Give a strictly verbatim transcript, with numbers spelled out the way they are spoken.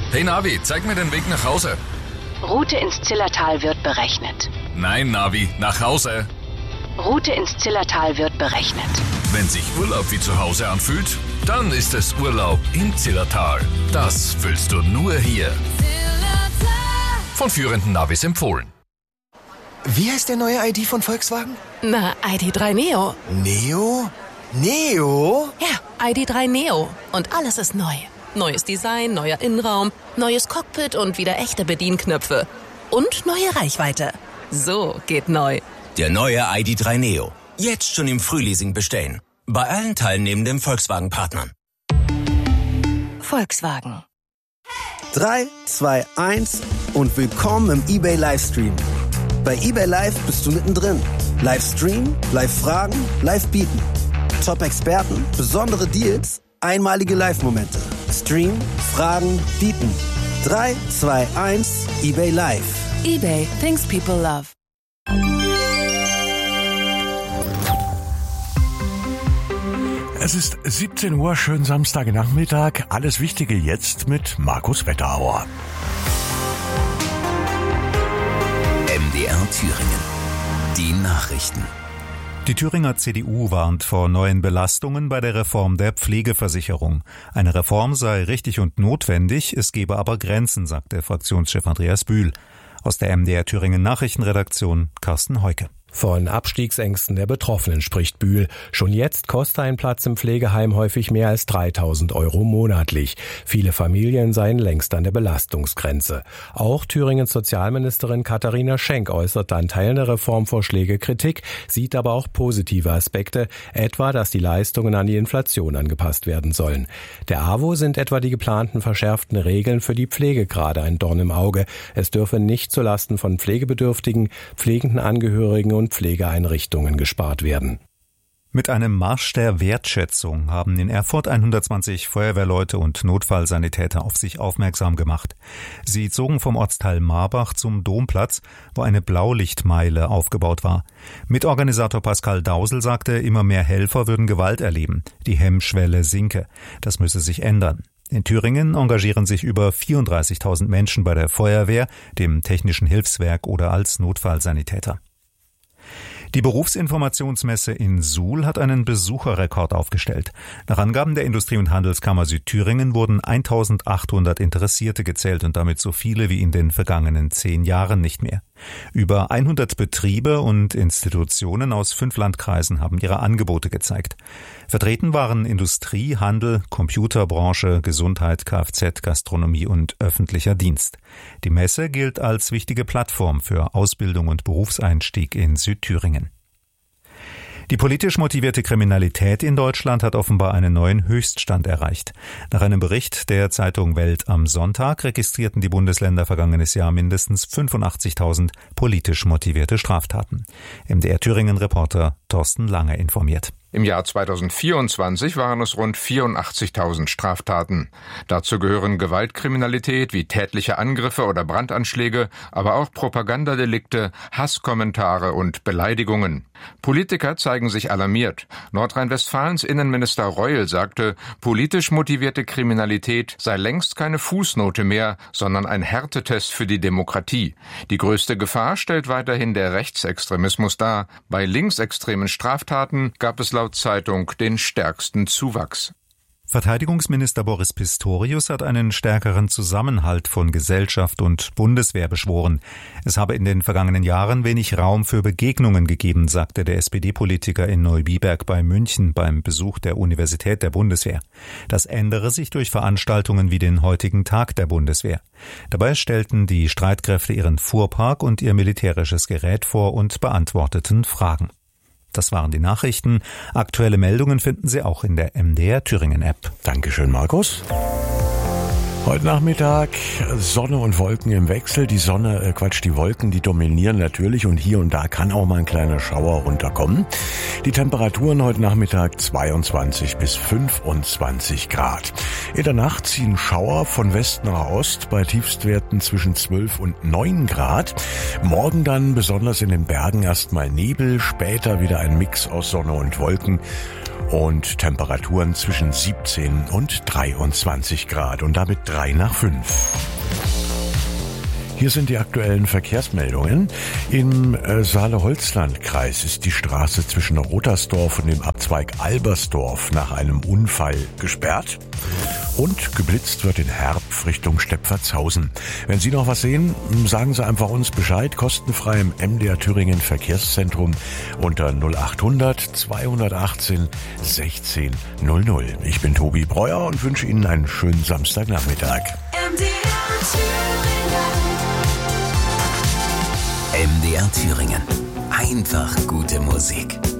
Hey Navi, zeig mir den Weg nach Hause. Route ins Zillertal wird berechnet. Nein, Navi, nach Hause. Route ins Zillertal wird berechnet. Wenn sich Urlaub wie zu Hause anfühlt, dann ist es Urlaub im Zillertal. Das fühlst du nur hier. Von führenden Navis empfohlen. Wie heißt der neue I D von Volkswagen? Na, I D drei Neo. Neo? Neo? Ja, I D drei Neo. Und alles ist neu. Neues Design, neuer Innenraum, neues Cockpit und wieder echte Bedienknöpfe. Und neue Reichweite. So geht neu. Der neue I D drei Neo. Jetzt schon im Frühleasing bestellen. Bei allen teilnehmenden Volkswagen-Partnern. Volkswagen. drei, zwei, eins und willkommen im eBay Livestream. Bei eBay Live bist du mittendrin. Livestream, Live-Fragen, Live-Bieten. Top-Experten, besondere Deals, einmalige Live-Momente. Stream, Fragen, Bieten. drei, zwei, eins, eBay Live. eBay, things people love. Es ist siebzehn Uhr, schönen Samstagnachmittag. Alles Wichtige jetzt mit Markus Wetterauer. M D R Thüringen. Die Nachrichten. Die Thüringer C D U warnt vor neuen Belastungen bei der Reform der Pflegeversicherung. Eine Reform sei richtig und notwendig, es gebe aber Grenzen, sagte Fraktionschef Andreas Bühl. Aus der M D R Thüringen Nachrichtenredaktion Carsten Heuke. Von Abstiegsängsten der Betroffenen spricht Bühl. Schon jetzt kostet ein Platz im Pflegeheim häufig mehr als dreitausend Euro monatlich. Viele Familien seien längst an der Belastungsgrenze. Auch Thüringens Sozialministerin Katharina Schenk äußert an Teilen der Reformvorschläge Kritik, sieht aber auch positive Aspekte, etwa, dass die Leistungen an die Inflation angepasst werden sollen. Der A W O sind etwa die geplanten verschärften Regeln für die Pflegegrade ein Dorn im Auge. Es dürfe nicht zulasten von Pflegebedürftigen, pflegenden Angehörigen und Pflegeeinrichtungen gespart werden. Mit einem Marsch der Wertschätzung haben in Erfurt hundertzwanzig Feuerwehrleute und Notfallsanitäter auf sich aufmerksam gemacht. Sie zogen vom Ortsteil Marbach zum Domplatz, wo eine Blaulichtmeile aufgebaut war. Mitorganisator Pascal Dausel sagte, immer mehr Helfer würden Gewalt erleben. Die Hemmschwelle sinke. Das müsse sich ändern. In Thüringen engagieren sich über vierunddreißigtausend Menschen bei der Feuerwehr, dem Technischen Hilfswerk oder als Notfallsanitäter. Die Berufsinformationsmesse in Suhl hat einen Besucherrekord aufgestellt. Nach Angaben der Industrie- und Handelskammer Südthüringen wurden eintausendachthundert Interessierte gezählt und damit so viele wie in den vergangenen zehn Jahren nicht mehr. Über hundert Betriebe und Institutionen aus fünf Landkreisen haben ihre Angebote gezeigt. Vertreten waren Industrie, Handel, Computerbranche, Gesundheit, Kfz, Gastronomie und öffentlicher Dienst. Die Messe gilt als wichtige Plattform für Ausbildung und Berufseinstieg in Südthüringen. Die politisch motivierte Kriminalität in Deutschland hat offenbar einen neuen Höchststand erreicht. Nach einem Bericht der Zeitung Welt am Sonntag registrierten die Bundesländer vergangenes Jahr mindestens fünfundachtzigtausend politisch motivierte Straftaten. M D R Thüringen-Reporter Thorsten Lange informiert. Im Jahr zweitausendvierundzwanzig waren es rund vierundachtzigtausend Straftaten. Dazu gehören Gewaltkriminalität wie tätliche Angriffe oder Brandanschläge, aber auch Propagandadelikte, Hasskommentare und Beleidigungen. Politiker zeigen sich alarmiert. Nordrhein-Westfalens Innenminister Reul sagte, politisch motivierte Kriminalität sei längst keine Fußnote mehr, sondern ein Härtetest für die Demokratie. Die größte Gefahr stellt weiterhin der Rechtsextremismus dar. Bei linksextremen Straftaten gab es laut Zeitung den stärksten Zuwachs. Verteidigungsminister Boris Pistorius hat einen stärkeren Zusammenhalt von Gesellschaft und Bundeswehr beschworen. Es habe in den vergangenen Jahren wenig Raum für Begegnungen gegeben, sagte der S P D-Politiker in Neubiberg bei München beim Besuch der Universität der Bundeswehr. Das ändere sich durch Veranstaltungen wie den heutigen Tag der Bundeswehr. Dabei stellten die Streitkräfte ihren Fuhrpark und ihr militärisches Gerät vor und beantworteten Fragen. Das waren die Nachrichten. Aktuelle Meldungen finden Sie auch in der M D R Thüringen App. Dankeschön, Markus. Heute Nachmittag Sonne und Wolken im Wechsel. Die Sonne, äh Quatsch, die Wolken, die dominieren natürlich und hier und da kann auch mal ein kleiner Schauer runterkommen. Die Temperaturen heute Nachmittag zweiundzwanzig bis fünfundzwanzig Grad. In der Nacht ziehen Schauer von West nach Ost bei Tiefstwerten zwischen zwölf und neun Grad. Morgen dann besonders in den Bergen erstmal Nebel, später wieder ein Mix aus Sonne und Wolken. und Temperaturen zwischen siebzehn und dreiundzwanzig Grad und damit drei nach fünf. Hier sind die aktuellen Verkehrsmeldungen. Im äh, Saale-Holzland-Kreis ist die Straße zwischen Rotersdorf und dem Abzweig Albersdorf nach einem Unfall gesperrt. Und geblitzt wird in Herpf Richtung Stepfertshausen. Wenn Sie noch was sehen, sagen Sie einfach uns Bescheid. Kostenfrei im M D R Thüringen Verkehrszentrum unter null achthundert zweihundertachtzehn sechzehn null null. Ich bin Tobi Breuer und wünsche Ihnen einen schönen Samstagnachmittag. M D R Thüringen. M D R Thüringen. Einfach gute Musik.